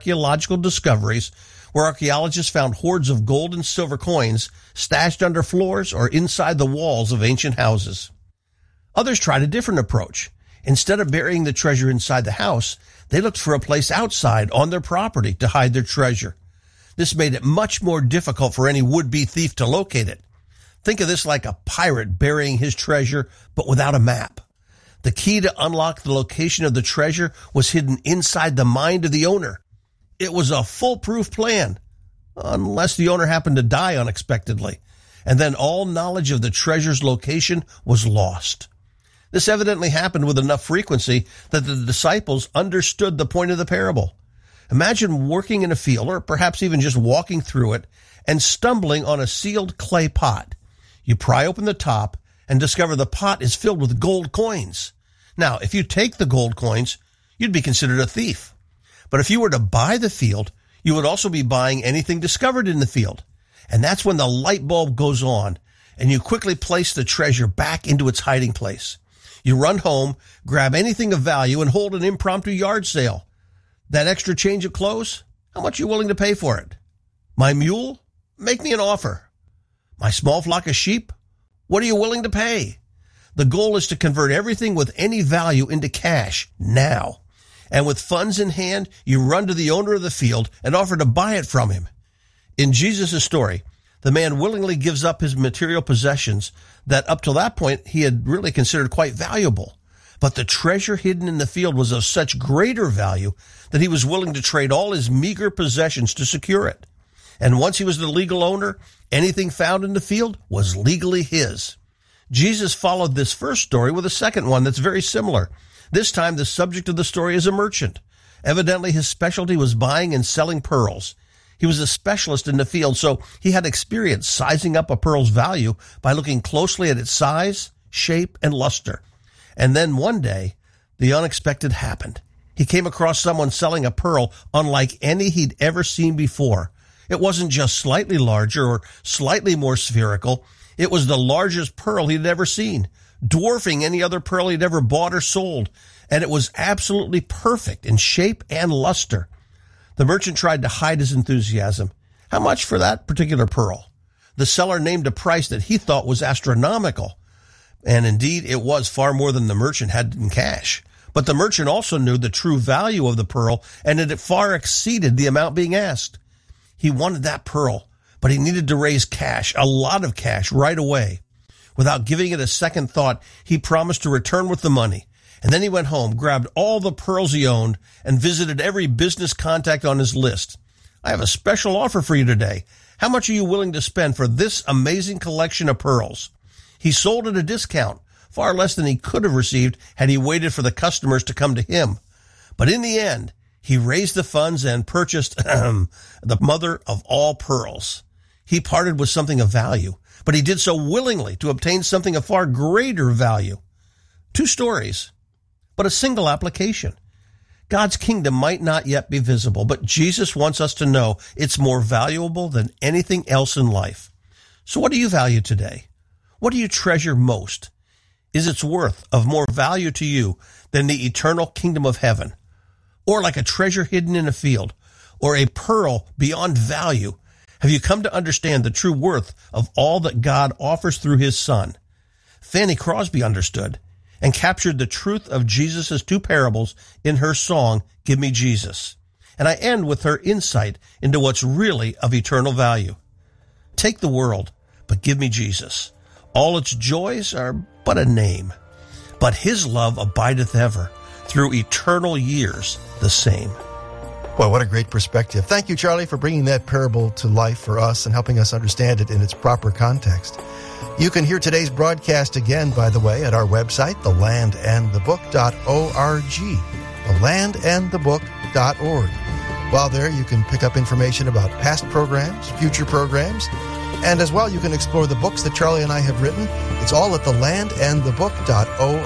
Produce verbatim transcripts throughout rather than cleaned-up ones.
archaeological discoveries where archaeologists found hoards of gold and silver coins stashed under floors or inside the walls of ancient houses. Others tried a different approach. Instead of burying the treasure inside the house, they looked for a place outside on their property to hide their treasure. This made it much more difficult for any would-be thief to locate it. Think of this like a pirate burying his treasure, but without a map. The key to unlock the location of the treasure was hidden inside the mind of the owner. It was a foolproof plan, unless the owner happened to die unexpectedly, and then all knowledge of the treasure's location was lost. This evidently happened with enough frequency that the disciples understood the point of the parable. Imagine working in a field, or perhaps even just walking through it, and stumbling on a sealed clay pot. You pry open the top and discover the pot is filled with gold coins. Now, if you take the gold coins, you'd be considered a thief. But if you were to buy the field, you would also be buying anything discovered in the field. And that's when the light bulb goes on, and you quickly place the treasure back into its hiding place. You run home, grab anything of value, and hold an impromptu yard sale. That extra change of clothes? How much are you willing to pay for it? My mule? Make me an offer. My small flock of sheep? What are you willing to pay? The goal is to convert everything with any value into cash now. And with funds in hand, you run to the owner of the field and offer to buy it from him. In Jesus' story, the man willingly gives up his material possessions that up till that point he had really considered quite valuable. But the treasure hidden in the field was of such greater value that he was willing to trade all his meager possessions to secure it. And once he was the legal owner, anything found in the field was legally his. Jesus followed this first story with a second one that's very similar. This time, the subject of the story is a merchant. Evidently, his specialty was buying and selling pearls. He was a specialist in the field, so he had experience sizing up a pearl's value by looking closely at its size, shape, and luster. And then one day, the unexpected happened. He came across someone selling a pearl unlike any he'd ever seen before. It wasn't just slightly larger or slightly more spherical. It was the largest pearl he'd ever seen, dwarfing any other pearl he'd ever bought or sold, and it was absolutely perfect in shape and luster. The merchant tried to hide his enthusiasm. How much for that particular pearl? The seller named a price that he thought was astronomical, and indeed it was far more than the merchant had in cash. But the merchant also knew the true value of the pearl, and it far exceeded the amount being asked. He wanted that pearl, but he needed to raise cash, a lot of cash, right away. Without giving it a second thought, he promised to return with the money. And then he went home, grabbed all the pearls he owned, and visited every business contact on his list. I have a special offer for you today. How much are you willing to spend for this amazing collection of pearls? He sold at a discount, far less than he could have received had he waited for the customers to come to him. But in the end, he raised the funds and purchased the mother of all pearls. He parted with something of value, but he did so willingly to obtain something of far greater value. Two stories, but a single application. God's kingdom might not yet be visible, but Jesus wants us to know it's more valuable than anything else in life. So what do you value today? What do you treasure most? Is its worth of more value to you than the eternal kingdom of heaven? Or like a treasure hidden in a field, or a pearl beyond value? Have you come to understand the true worth of all that God offers through his Son? Fanny Crosby understood and captured the truth of Jesus' two parables in her song, Give Me Jesus. And I end with her insight into what's really of eternal value. Take the world, but give me Jesus. All its joys are but a name, but his love abideth ever, through eternal years the same. Boy, what a great perspective. Thank you, Charlie, for bringing that parable to life for us and helping us understand it in its proper context. You can hear today's broadcast again, by the way, at our website, the land and the book dot org, the land and the book dot org. While there, you can pick up information about past programs, future programs, and as well, you can explore the books that Charlie and I have written. It's all at the land and the book dot org.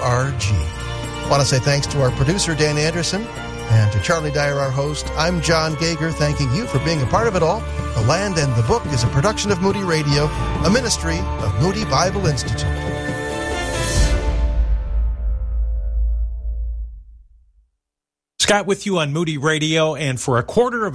I want to say thanks to our producer, Dan Anderson, and to Charlie Dyer, our host. I'm John Gager, thanking you for being a part of it all. The Land and the Book is a production of Moody Radio, a ministry of Moody Bible Institute. Scott with you on Moody Radio, and for a quarter of